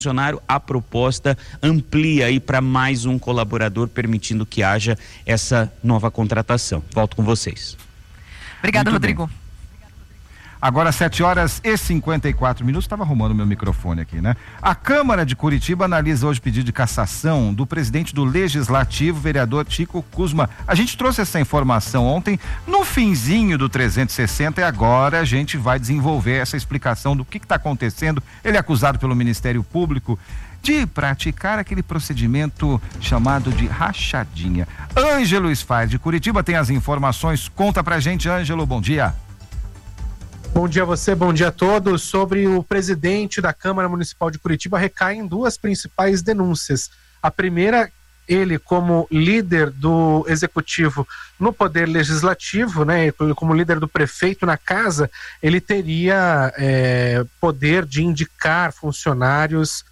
funcionário, a proposta amplia aí para mais um colaborador, permitindo que haja essa nova contratação. Volto com vocês. Obrigado, Rodrigo. Bem. Agora 7h54. Estava arrumando meu microfone aqui, né? A Câmara de Curitiba analisa hoje pedido de cassação do presidente do Legislativo, vereador Chico Kuzma. A gente trouxe essa informação ontem no finzinho do 360 e agora a gente vai desenvolver essa explicação do que está acontecendo. Ele é acusado pelo Ministério Público de praticar aquele procedimento chamado de rachadinha. Ângelo Sfar, de Curitiba, tem as informações. Conta pra gente, Ângelo, bom dia. Bom dia a você, bom dia a todos. Sobre o presidente da Câmara Municipal de Curitiba, recaem duas principais denúncias. A primeira, ele como líder do executivo no poder legislativo, né, como líder do prefeito na casa, ele teria poder de indicar funcionários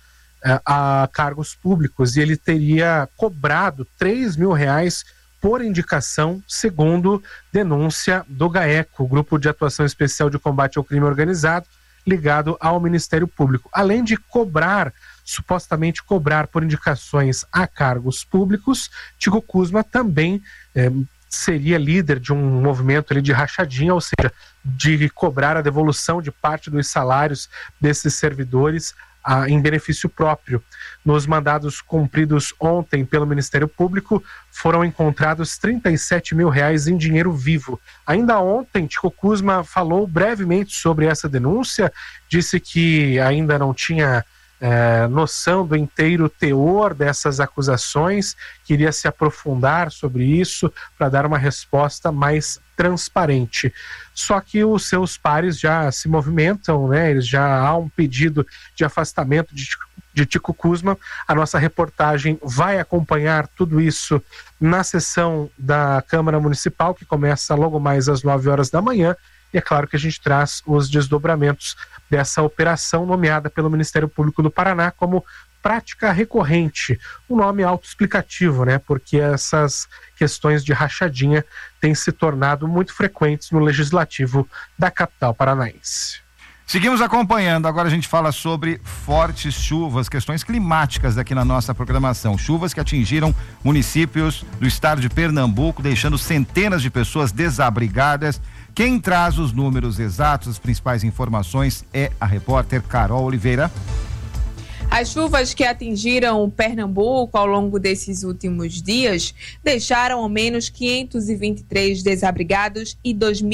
a cargos públicos e ele teria cobrado R$3.000 por indicação, segundo denúncia do GAECO, Grupo de Atuação Especial de Combate ao Crime Organizado, ligado ao Ministério Público. Além de supostamente cobrar por indicações a cargos públicos, Chico Kuzma também seria líder de um movimento ali de rachadinha, ou seja, de cobrar a devolução de parte dos salários desses servidores em benefício próprio. Nos mandados cumpridos ontem pelo Ministério Público, foram encontrados R$37.000 em dinheiro vivo. Ainda ontem, Chico Kuzma falou brevemente sobre essa denúncia, disse que ainda não tinha noção do inteiro teor dessas acusações, queria se aprofundar sobre isso para dar uma resposta mais transparente. Só que os seus pares já se movimentam, né? Já há um pedido de afastamento de Chico Kuzma. A nossa reportagem vai acompanhar tudo isso na sessão da Câmara Municipal, que começa logo mais às 9h da manhã. E é claro que a gente traz os desdobramentos dessa operação nomeada pelo Ministério Público do Paraná como prática recorrente, um nome autoexplicativo, né? Porque essas questões de rachadinha têm se tornado muito frequentes no legislativo da capital paranaense. Seguimos acompanhando, agora a gente fala sobre fortes chuvas, questões climáticas aqui na nossa programação. Chuvas que atingiram municípios do estado de Pernambuco, deixando centenas de pessoas desabrigadas. Quem traz os números exatos, as principais informações é a repórter Carol Oliveira. As chuvas que atingiram Pernambuco ao longo desses últimos dias deixaram ao menos 523 desabrigados e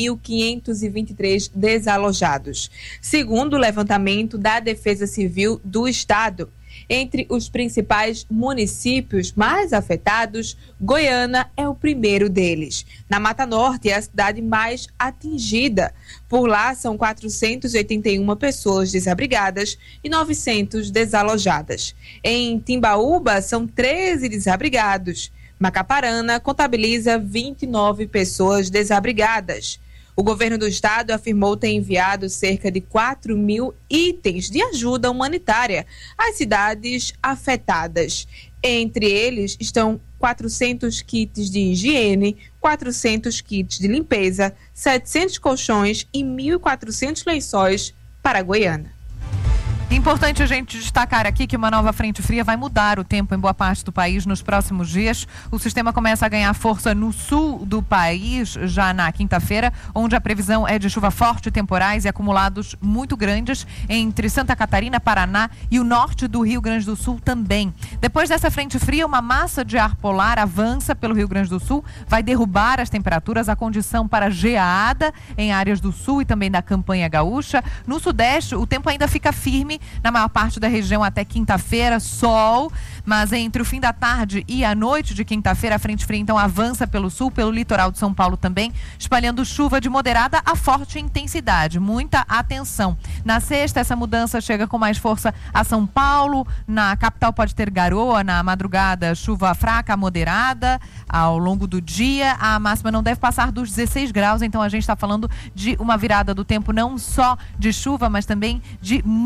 2.523 desalojados, segundo o levantamento da Defesa Civil do Estado. Entre os principais municípios mais afetados, Goiânia é o primeiro deles. Na Mata Norte é a cidade mais atingida. Por lá são 481 pessoas desabrigadas e 900 desalojadas. Em Timbaúba são 13 desabrigados. Macaparana contabiliza 29 pessoas desabrigadas. O governo do estado afirmou ter enviado cerca de 4.000 itens de ajuda humanitária às cidades afetadas. Entre eles estão 400 kits de higiene, 400 kits de limpeza, 700 colchões e 1.400 lençóis para Goiânia. Importante a gente destacar aqui que uma nova frente fria vai mudar o tempo em boa parte do país nos próximos dias. O sistema começa a ganhar força no sul do país já na quinta-feira, onde a previsão é de chuva forte, temporais e acumulados muito grandes entre Santa Catarina, Paraná e o norte do Rio Grande do Sul também. Depois dessa frente fria, uma massa de ar polar avança pelo Rio Grande do Sul, vai derrubar as temperaturas, a condição para geada em áreas do sul e também da campanha gaúcha. No sudeste, o tempo ainda fica firme na maior parte da região até quinta-feira, sol, mas entre o fim da tarde e a noite de quinta-feira, a frente fria então avança pelo sul, pelo litoral de São Paulo também, espalhando chuva de moderada a forte intensidade. Muita atenção. Na sexta, essa mudança chega com mais força a São Paulo, na capital pode ter garoa, na madrugada chuva fraca a moderada, ao longo do dia a máxima não deve passar dos 16 graus, então a gente está falando de uma virada do tempo não só de chuva, mas também de muito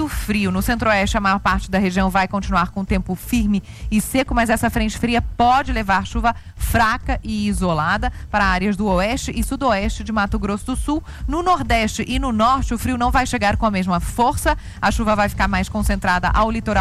muito frio. No centro-oeste, a maior parte da região vai continuar com tempo firme e seco, mas essa frente fria pode levar chuva fraca e isolada para áreas do oeste e sudoeste de Mato Grosso do Sul. No nordeste e no norte, o frio não vai chegar com a mesma força. A chuva vai ficar mais concentrada ao litoral